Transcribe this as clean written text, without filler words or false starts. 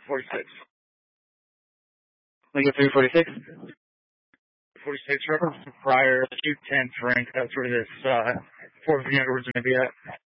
46. Lincoln 346? 46, reference prior 210 Frank. That's where this 4th unit was going to be at.